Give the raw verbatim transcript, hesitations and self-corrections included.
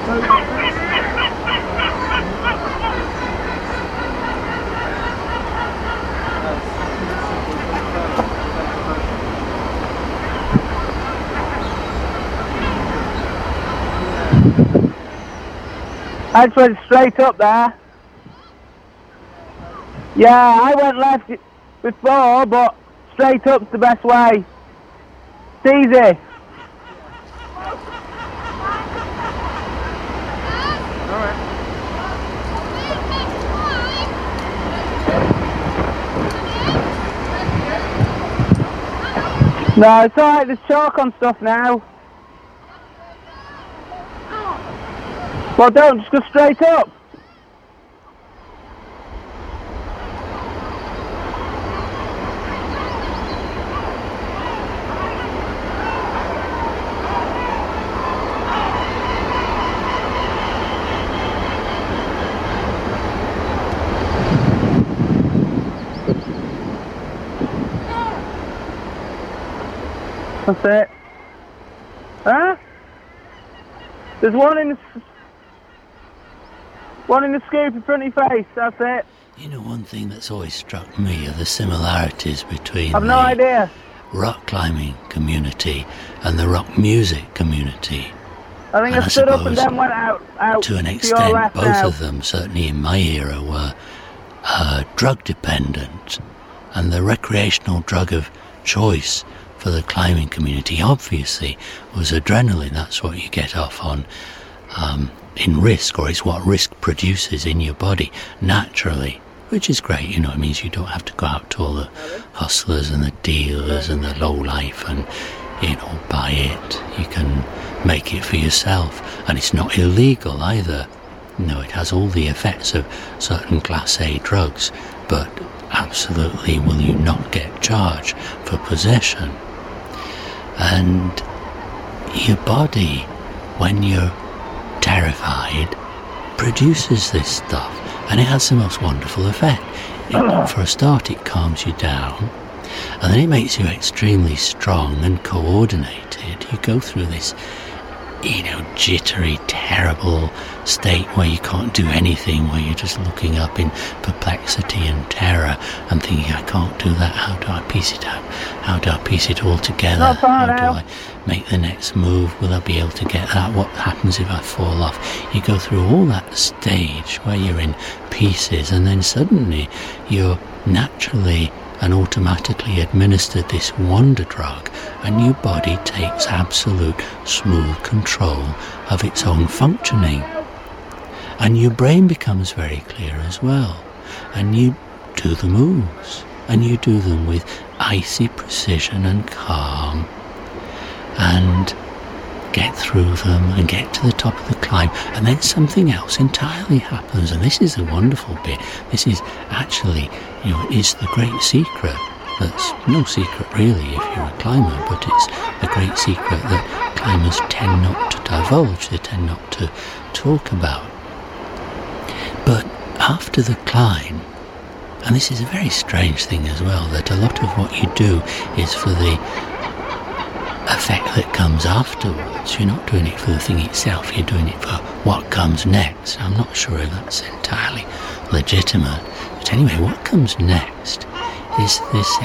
I just went straight up there. Yeah, I went left before, but straight up's the best way. It's easy. No, it's alright, there's chalk on stuff now. Well, don't, just go straight up. That's it. Huh? There's one in the... One in the scoop in front of your face, that's it. You know, one thing that's always struck me are the similarities between I've no the idea. rock climbing community and the rock music community. I think and I I stood up and suppose then went out, out to an to your extent, left both now. of them, certainly in my era, were uh, drug dependent, and the recreational drug of choice for the climbing community obviously was adrenaline. That's what you get off on um, in risk, or it's what risk produces in your body naturally, which is great. You know, it means you don't have to go out to all the hustlers and the dealers and the low life and, you know, buy it. You can make it for yourself, and it's not illegal either. No, it has all the effects of certain class A drugs, but absolutely will you not get charged for possession. And your body, when you're terrified, produces this stuff, and it has the most wonderful effect. It, for a start, it calms you down, and then it makes you extremely strong and coordinated. You go through this, you know, jittery, terrible state where you can't do anything, where you're just looking up in perplexity and terror and thinking, I can't do that, how do I piece it out? How do I piece it all together? Not far How do now. I make the next move? Will I be able to get that? What happens if I fall off? You go through all that stage where you're in pieces, and then suddenly you're naturally and automatically administered this wonder drug, and your body takes absolute smooth control of its own functioning. And your brain becomes very clear as well, and you do the moves, and you do them with icy precision and calm, and get through them and get to the top of the climb, and then something else entirely happens. And this is the wonderful bit. This is actually, you know, is the great secret. That's no secret really if you're a climber, but it's the great secret that climbers tend not to divulge, they tend not to talk about. But after the climb, and this is a very strange thing as well, that a lot of what you do is for the effect that comes afterwards. You're not doing it for the thing itself, you're doing it for what comes next. I'm not sure if that's entirely legitimate, but anyway, what comes next is this